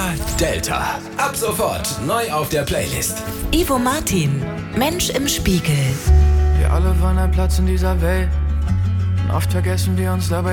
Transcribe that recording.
Delta. Ab sofort neu auf der Playlist. Ivo Martin, Mensch im Spiegel. Wir alle wollen einen Platz in dieser Welt. Und oft vergessen wir uns dabei